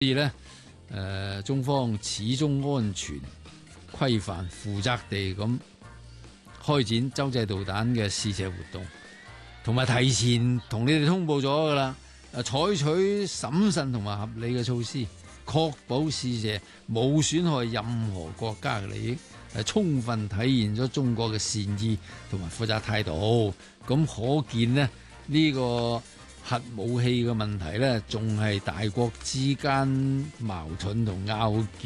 所以咧，中方始終安全規範、負責地咁開展洲際導彈嘅試射活動，同埋提前同你哋通報咗㗎啦。採取審慎同埋合理嘅措施，確保試射冇損害任何國家嘅利益，充分體現咗中國嘅善意同埋負責態度。咁可見呢，呢個核武器嘅問題呢，仲係大國之間矛盾同拗撬